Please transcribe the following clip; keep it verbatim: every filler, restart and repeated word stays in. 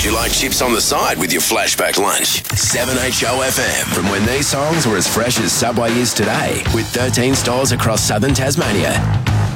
Would you like chips on the side with your flashback lunch? seven H O F M. From when these songs were as fresh as Subway is today, with thirteen stores across southern Tasmania.